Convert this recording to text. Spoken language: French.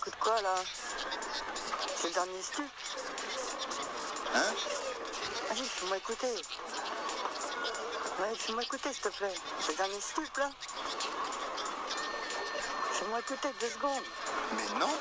t'écoutes quoi là? C'est le dernier stup. Hein? Allez, fais-moi écouter. Ouais, fais-moi écouter s'il te plaît. C'est le dernier stup là. Fais-moi écouter 2 secondes. Mais non!